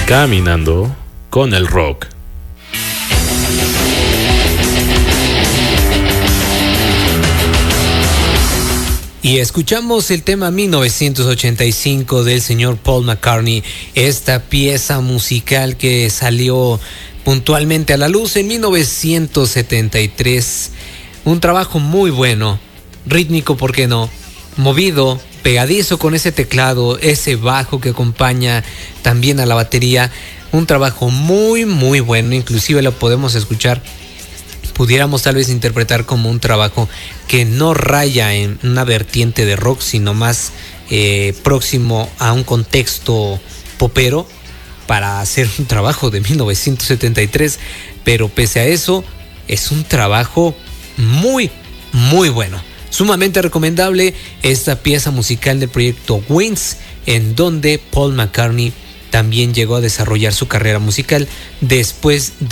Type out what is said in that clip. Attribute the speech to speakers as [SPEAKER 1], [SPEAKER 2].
[SPEAKER 1] Caminando con el rock.
[SPEAKER 2] Y escuchamos el tema 1985 del señor Paul McCartney, esta pieza musical que salió puntualmente a la luz en 1973. Un trabajo muy bueno, rítmico, ¿por qué no? Movido, pegadizo con ese teclado, ese bajo que acompaña también a la batería. Un trabajo muy, muy bueno, inclusive lo podemos escuchar. Pudiéramos tal vez interpretar como un trabajo que no raya en una vertiente de rock, sino más próximo a un contexto popero para hacer un trabajo de 1973. Pero pese a eso, es un trabajo muy, muy bueno. Sumamente recomendable esta pieza musical del proyecto Wings, en donde Paul McCartney también llegó a desarrollar su carrera musical después de